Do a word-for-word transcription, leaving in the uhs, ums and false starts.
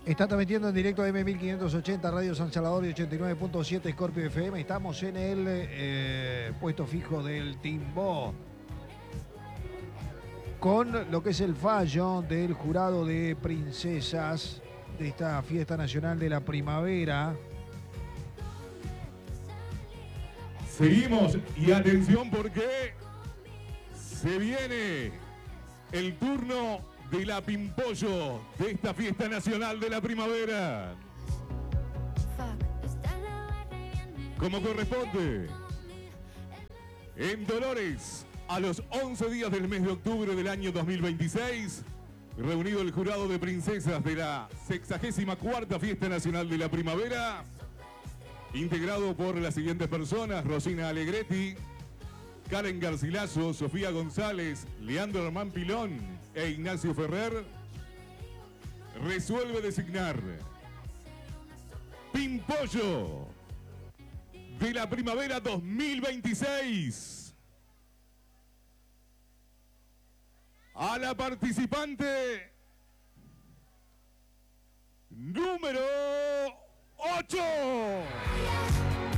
Está transmitiendo en directo M mil quinientos ochenta, Radio San Salvador y ochenta y nueve punto siete Scorpio F M. Estamos en el eh, puesto fijo del Timbó, con lo que es el fallo del jurado de princesas de esta fiesta nacional de la primavera. Seguimos y atención porque se viene el turno de la Pimpollo de esta fiesta nacional de la primavera. Como corresponde, en Dolores, a los once días del mes de octubre del año dos mil veintiséis, reunido el jurado de princesas de la sexagésima cuarta fiesta nacional de la primavera, integrado por las siguientes personas: Rosina Alegretti, Karen Garcilaso, Sofía González, Leandro Armán Pilón e Ignacio Ferrer, resuelve designar Pimpollo de la primavera dos mil veintiséis a la participante número ocho.